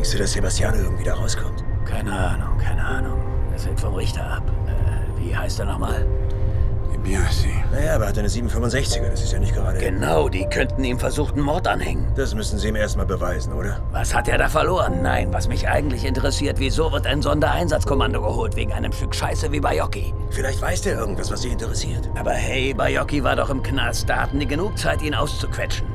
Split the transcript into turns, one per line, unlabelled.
Denkst du, dass Sebastiano irgendwie da rauskommt?
Keine Ahnung, keine Ahnung. Das hängt vom Richter ab. Wie heißt er nochmal?
Biasi.
Naja, aber er hat eine 765er, das ist ja nicht gerade...
Genau, die könnten ihm versuchten Mord anhängen.
Das müssen sie ihm erstmal beweisen, oder?
Was hat er da verloren? Nein, was mich eigentlich interessiert, wieso wird ein Sondereinsatzkommando geholt wegen einem Stück Scheiße wie Baiocchi?
Vielleicht weiß der irgendwas, was sie interessiert.
Aber hey, Baiocchi war doch im Knast. Da hatten die genug Zeit, ihn auszuquetschen.